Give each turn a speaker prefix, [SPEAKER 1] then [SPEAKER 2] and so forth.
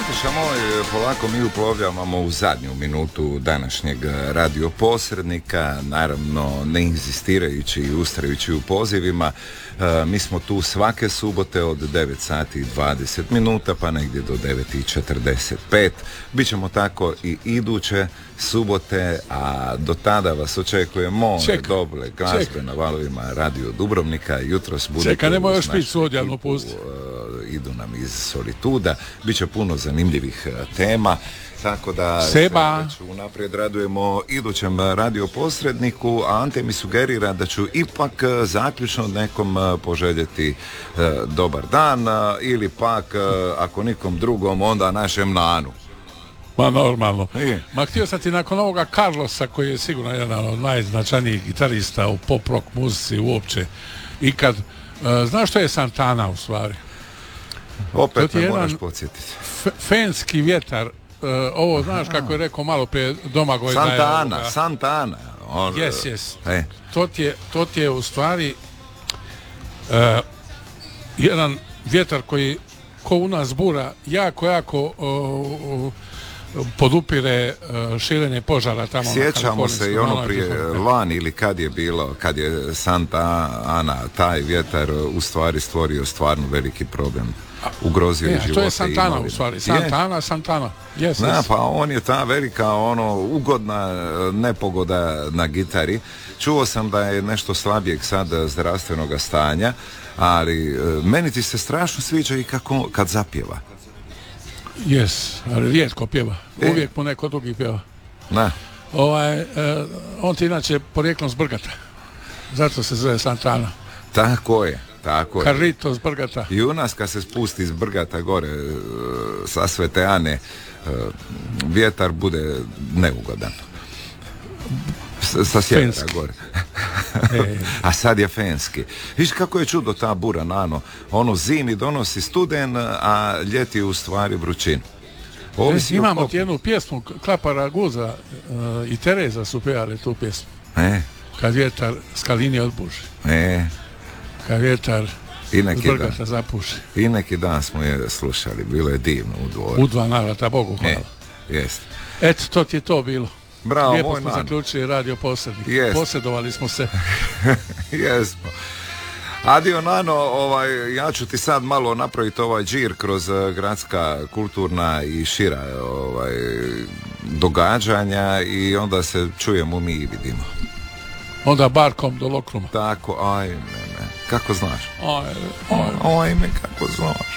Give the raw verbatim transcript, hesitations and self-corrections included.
[SPEAKER 1] slušamo, polako mi uplovljavamo u zadnju minutu današnjeg radioposrednika, naravno ne inzistirajući i ustrajući u pozivima. E, mi smo tu svake subote od devet sati i dvadeset minuta pa negdje do devet i četrdeset pet. Bićemo tako i iduće subote, a do tada vas očekujemo dobre glazbe na valovima Radio Dubrovnika. Jutros budete
[SPEAKER 2] Čeka, nemoj još pit sudjalno pusti.
[SPEAKER 1] Idu nam iz Solituda, bit će puno zanimljivih tema, tako da
[SPEAKER 2] Seba.
[SPEAKER 1] se već unaprijed radujemo idućem radioposredniku, a Ante mi sugerira da ću ipak zaključno nekom poželjeti e, dobar dan, ili pak e, ako nikom drugom onda našem Nanu.
[SPEAKER 2] Ma normalno.
[SPEAKER 1] I?
[SPEAKER 2] Ma htio sam ti nakon ovoga Carlosa, koji je sigurno jedan od najznačajnijih gitarista u pop rock muzici uopće ikad. E, znaš što je Santana u stvari?
[SPEAKER 1] Opet me
[SPEAKER 2] jedan
[SPEAKER 1] moraš podsjetiti.
[SPEAKER 2] F- fenski vjetar. E, ovo znaš kako je rekao malo prije Domagoj.
[SPEAKER 1] Santana,
[SPEAKER 2] da je,
[SPEAKER 1] Santana. On,
[SPEAKER 2] yes, yes.
[SPEAKER 1] E.
[SPEAKER 2] To ti je, to ti je u stvari e, jedan vjetar koji ko u nas bura jako, jako o, o, podupire uh, širenje požara tamo.
[SPEAKER 1] Sjećamo se i ono prije lani ili kad je bilo, kad je Santa Ana, taj vjetar u stvari stvorio stvarno veliki problem. Ugrozio je živote.
[SPEAKER 2] To je Santana
[SPEAKER 1] imovine.
[SPEAKER 2] u stvari. Santana, je. Santana. Yes,
[SPEAKER 1] Na,
[SPEAKER 2] yes.
[SPEAKER 1] pa on je ta velika, ono, ugodna nepogoda na gitari. Čuo sam da je nešto slabijeg sad zdravstvenog stanja, ali meni ti se strašno sviđa i kako kad zapjeva.
[SPEAKER 2] Jes, ali rijetko pjeva.
[SPEAKER 1] E.
[SPEAKER 2] Uvijek mu neko drugi pjeva.
[SPEAKER 1] Na.
[SPEAKER 2] Ovaj, eh, on ti inače porijeklom s Brgata. Zato se zove Santana.
[SPEAKER 1] Tako je. Tako je.
[SPEAKER 2] Carlito s Brgata.
[SPEAKER 1] I u nas kad se spusti iz Brgata gore sa Svete Ane, vjetar bude neugodan. S- sa sjevera
[SPEAKER 2] Fenski.
[SPEAKER 1] gore.
[SPEAKER 2] E.
[SPEAKER 1] A sad je fenski. Viš kako je čudo ta bura, Nano. Ono zimi donosi studen, a ljeti u stvari vrućinu.
[SPEAKER 2] E, imamo ti jednu pjesmu, Klapara Guza uh, i Tereza su pjevali tu pjesmu.
[SPEAKER 1] E,
[SPEAKER 2] Kad vjetar skalini odbuži.
[SPEAKER 1] e.
[SPEAKER 2] Kad vjetar
[SPEAKER 1] I neki
[SPEAKER 2] s Brgata
[SPEAKER 1] dan.
[SPEAKER 2] zapuši.
[SPEAKER 1] I neki dan smo je slušali. Bilo je divno u dvoru.
[SPEAKER 2] U dva navrata, Bogu hvala.
[SPEAKER 1] E, jest.
[SPEAKER 2] Eto, to ti je to bilo.
[SPEAKER 1] Bravo,
[SPEAKER 2] Lijepo
[SPEAKER 1] moj
[SPEAKER 2] smo
[SPEAKER 1] Nano.
[SPEAKER 2] zaključili radio posrednik.
[SPEAKER 1] Jest.
[SPEAKER 2] Posjedovali smo se.
[SPEAKER 1] Jesmo. Adio Nano, ovaj, ja ću ti sad malo napraviti ovaj džir kroz uh, gradska, kulturna i šira ovaj, događanja i onda se čujemo mi i vidimo.
[SPEAKER 2] Onda barkom do Lokruma.
[SPEAKER 1] Tako, aj me, me. Kako znaš?
[SPEAKER 2] Aj, aj.
[SPEAKER 1] Aj me, kako znaš.